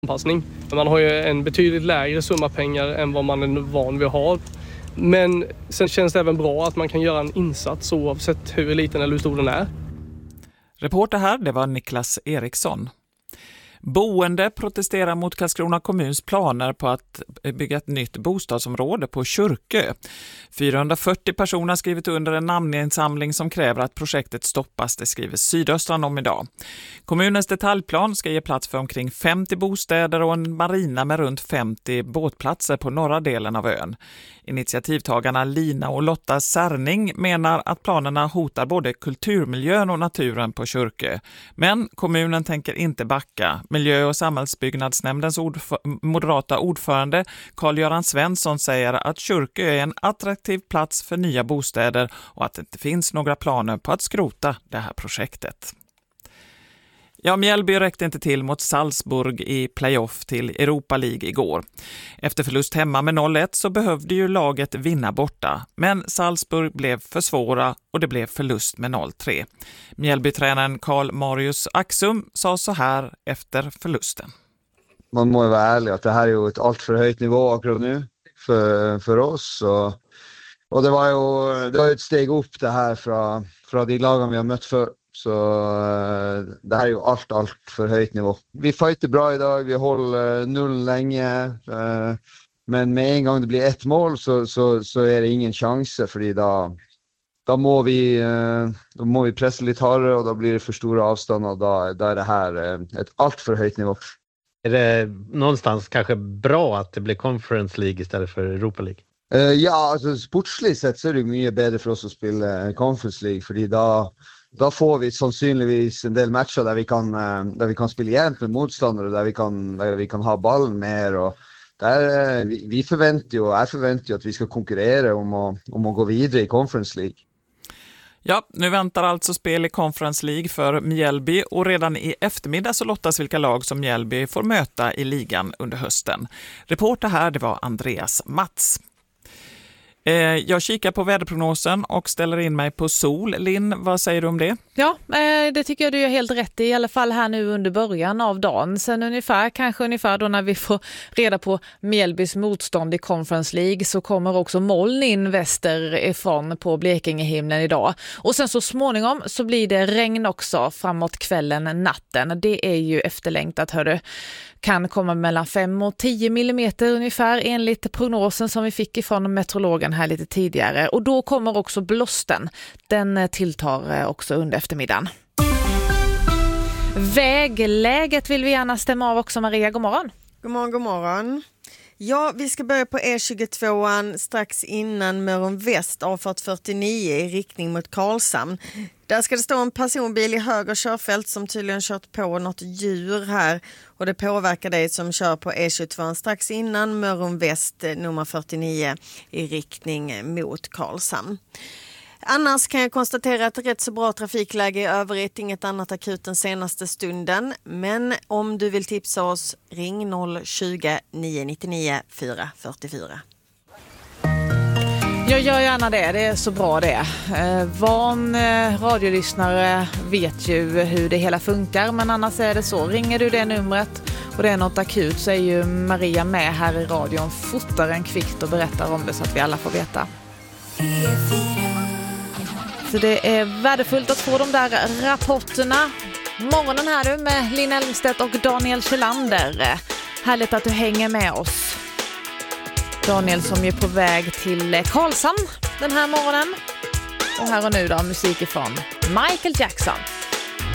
anpassning. Man har ju en betydligt lägre summa pengar än vad man är van vid att ha. Men sen känns det även bra att man kan göra en insats oavsett hur liten eller hur stor den är. Reporter här, det var Niklas Eriksson. Boende protesterar mot Karlskrona kommuns planer på att bygga ett nytt bostadsområde på Kyrkö. 440 personer har skrivit under en namninsamling som kräver att projektet stoppas, det skriver Sydöstran om idag. Kommunens detaljplan ska ge plats för omkring 50 bostäder och en marina med runt 50 båtplatser på norra delen av ön. Initiativtagarna Lina och Lotta Särning menar att planerna hotar både kulturmiljön och naturen på Kyrkö. Men kommunen tänker inte backa. Miljö- och samhällsbyggnadsnämndens moderata ordförande Carl-Göran Svensson säger att Kyrkö är en attraktiv plats för nya bostäder och att det inte finns några planer på att skrota det här projektet. Ja, Mjällby räckte inte till mot Salzburg i playoff till Europa League igår. Efter förlust hemma med 0-1 så behövde ju laget vinna borta. Men Salzburg blev för svåra och det blev förlust med 0-3. Mjällbytränaren Karl Marius Axum sa så här efter förlusten. Man må ju vara ärlig att det här är ju ett allt för höjt nivå akkurat nu för oss. Och det var ju ett steg upp det här från de lagen vi har mött för. Så det här är ju allt för höjt nivå. Vi fighter bra idag, vi håller null länge. Men med en gång det blir ett mål så är det ingen chans. För då må vi pressa lite hårdare och då blir det för stora avstånd. Och då är det här ett allt för höjt nivå. Är det någonstans kanske bra att det blir Conference League istället för Europa League? Ja, alltså sportsligt sett så är det mycket bättre för oss att spela Conference League. För då får vi sannsynligvis en del matcher där vi kan spela jämnt med motståndare, där vi kan ha bollen mer. Och där, vi förväntar ju att vi ska konkurrera om att gå vidare i Conference League. Ja, nu väntar alltså spel i Conference League för Mjällby och redan i eftermiddag så lottas vilka lag som Mjällby får möta i ligan under hösten. Reporter här, det var Andreas Mats. Jag kikar på väderprognosen och ställer in mig på sol. Linn, vad säger du om det? Ja, det tycker jag du är helt rätt i alla fall här nu under början av dagen. Sen kanske ungefär då när vi får reda på Mjällbys motstånd i Conference League så kommer också moln in västerifrån på Blekingehimlen idag. Och sen så småningom så blir det regn också framåt kvällen, natten. Det är ju efterlängtat, hörru. Kan komma mellan 5 och 10 millimeter ungefär enligt prognosen som vi fick ifrån meteorologen här lite tidigare. Och då kommer också blåsten. Den tilltar också under eftermiddagen. Vägläget vill vi gärna stämma av också. Maria, god morgon. God morgon. Ja, vi ska börja på E22 strax innan Mörrum Väst, avfart 49 i riktning mot Karlshamn. Där ska det stå en personbil i höger körfält som tydligen kört på något djur här och det påverkar dig som kör på E22 strax innan Mörrum Väst nummer 49 i riktning mot Karlshamn. Annars kan jag konstatera att det är rätt så bra trafikläge i övrigt, inget annat akut den senaste stunden. Men om du vill tipsa oss, ring 020 999 444. Jag gör gärna det är så bra det. Van radiolyssnare vet ju hur det hela funkar, men annars är det så. Ringer du det numret och det är något akut så är ju Maria med här i radion fortare än kvickt och berättar om det så att vi alla får veta. Så det är värdefullt att få de där rapporterna. Morgonen här nu med Linn Elmstedt och Daniel Kjellander. Härligt att du hänger med oss. Daniel som är på väg till Karlshamn den här morgonen. Och här och nu då musik ifrån Michael Jackson.